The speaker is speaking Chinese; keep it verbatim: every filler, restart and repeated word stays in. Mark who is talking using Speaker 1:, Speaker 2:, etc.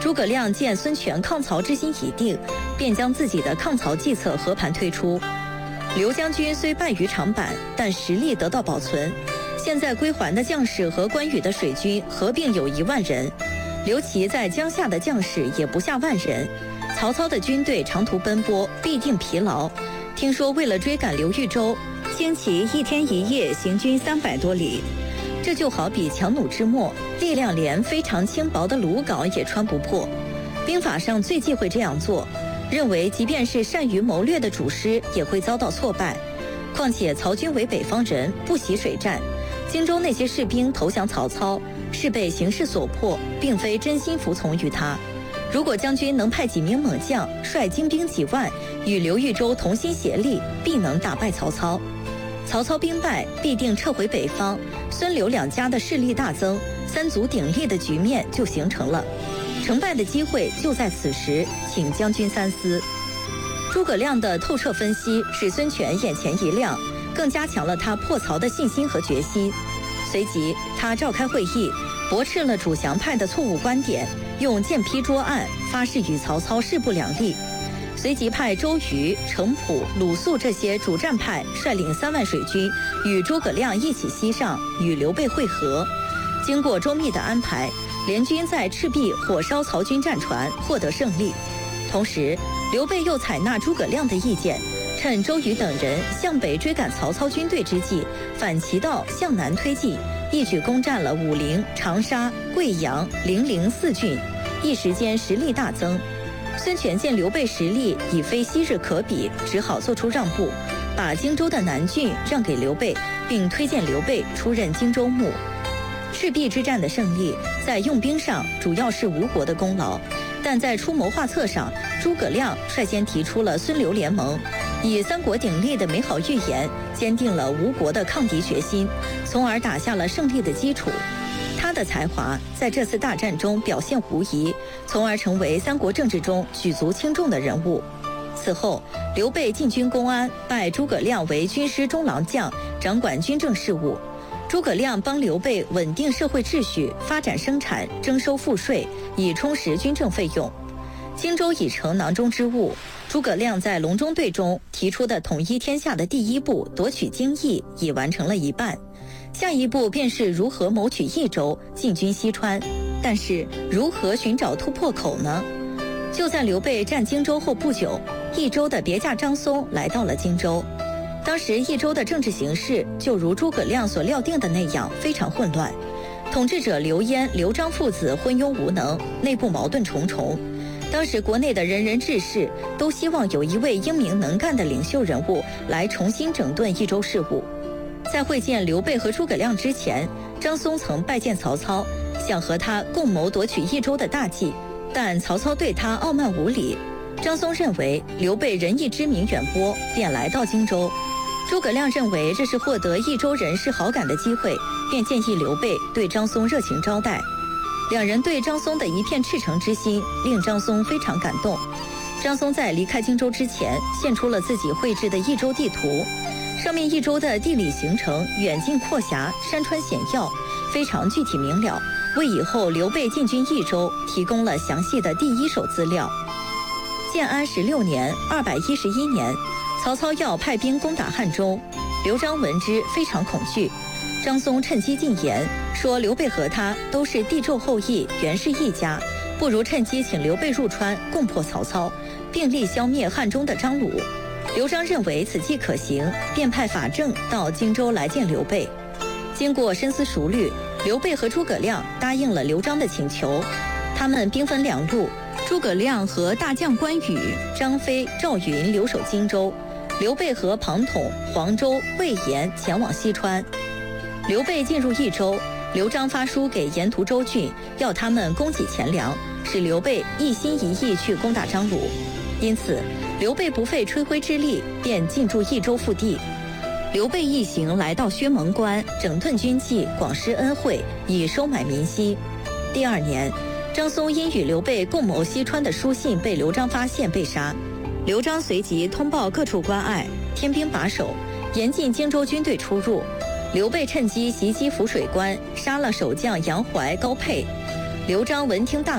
Speaker 1: 诸葛亮见孙权抗曹之心已定，便将自己的抗曹计策和盘推出。刘将军虽败于长坂，但实力得到保存。现在归还的将士和关羽的水军合并有一万人，刘琦在江夏的将士也不下万人。曹操的军队长途奔波，必定疲劳。听说为了追赶刘豫州，兴其一天一夜行军三百多里。这就好比强弩之末，力量连非常轻薄的鲁缟也穿不破。兵法上最忌讳这样做，认为即便是善于谋略的主师也会遭到挫败。况且曹军为北方人，不习水战，荆州那些士兵投降曹操，是被形势所迫，并非真心服从于他。如果将军能派几名猛将，率精兵几万，与刘豫州同心协力，必能打败曹操。曹操兵败，必定撤回北方，孙刘两家的势力大增，三足鼎立的局面就形成了。成败的机会就在此时，请将军三思。诸葛亮的透彻分析使孙权眼前一亮，更加强了他破曹的信心和决心。随即他召开会议，驳斥了主降派的错误观点，用剑劈桌案，发誓与曹操势不两立。随即派周瑜、程普、鲁肃这些主战派率领三万水军，与诸葛亮一起西上，与刘备会合。经过周密的安排，联军在赤壁火烧曹军战船，获得胜利。同时，刘备又采纳诸葛亮的意见，趁周瑜等人向北追赶曹操军队之际，反其道向南推进，一举攻占了武陵、长沙、贵阳、零陵四郡，一时间实力大增。孙权见刘备实力已非昔日可比，只好做出让步，把荆州的南郡让给刘备，并推荐刘备出任荆州牧。赤壁之战的胜利，在用兵上主要是吴国的功劳，但在出谋划策上，诸葛亮率先提出了孙刘联盟，以三国鼎立的美好预言，坚定了吴国的抗敌决心，从而打下了胜利的基础。他的才华在这次大战中表现无遗，从而成为三国政治中举足轻重的人物。此后，刘备进军公安，拜诸葛亮为军师中郎将，掌管军政事务。诸葛亮帮刘备稳定社会秩序，发展生产，征收赋税，以充实军政费用。荆州已成囊中之物，诸葛亮在隆中对中提出的统一天下的第一步夺取荆益已完成了一半，下一步便是如何谋取益州，进军西川。但是如何寻找突破口呢？就在刘备占荆州后不久，益州的别驾张松来到了荆州。当时益州的政治形势就如诸葛亮所料定的那样，非常混乱。统治者刘焉、刘璋父子昏庸无能，内部矛盾重重。当时国内的仁人志士都希望有一位英明能干的领袖人物来重新整顿益州事务。在会见刘备和诸葛亮之前，张松曾拜见曹操，想和他共谋夺取益州的大计，但曹操对他傲慢无礼。张松认为刘备仁义之名远播，便来到荆州。诸葛亮认为这是获得益州人士好感的机会，便建议刘备对张松热情招待。两人对张松的一片赤诚之心，令张松非常感动。张松在离开荆州之前，献出了自己绘制的益州地图，上面益州的地理形成远近阔狭，山川险要，非常具体明了，为以后刘备进军益州提供了详细的第一手资料。建安十六年（二百一十一年），曹操要派兵攻打汉中，刘璋闻之非常恐惧。张松趁机进言，说刘备和他都是帝胄后裔，原是一家，不如趁机请刘备入川，共破曹操，并力消灭汉中的张鲁。刘璋认为此计可行，便派法正到荆州来见刘备。经过深思熟虑，刘备和诸葛亮答应了刘璋的请求。他们兵分两路，诸葛亮和大将关羽、张飞、赵云留守荆州，刘备和庞统、黄州、魏延前往西川。刘备进入益州，刘璋发书给沿途州郡，要他们供给钱粮，使刘备一心一意去攻打张鲁。因此刘备不费吹灰之力，便进驻益州腹地。刘备一行来到薛蒙关，整顿军纪，广施恩惠，以收买民心。第二年，张松因与刘备共谋西川的书信被刘璋发现，被杀。刘璋随即通报各处关隘，添兵把守，严禁荆州军队出入。刘备趁机袭击涪水关，杀了守将杨怀、高沛。刘璋闻听大